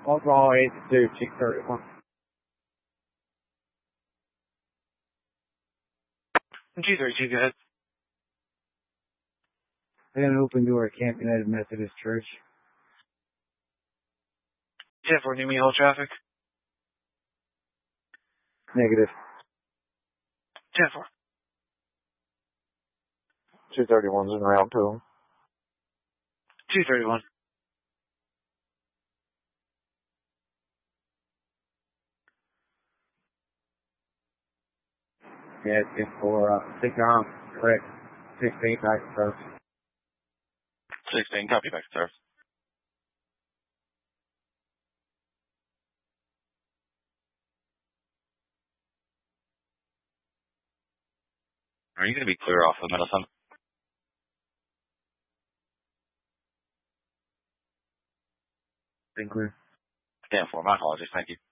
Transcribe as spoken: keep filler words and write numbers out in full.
Oklahoma eighty-two, Chief thirty-one. G thirty-two, go ahead. I got an open door at Camp United Methodist Church. ten four, need me hold traffic? Negative. ten four. two thirty-one's in route to him. two thirty-one. Yeah, it's good for, uh, six arm, correct. sixteen, back to first. sixteen, copy back, sir. Are you going to be clear off of Middleton? Been clear. ten four, my apologies, thank you.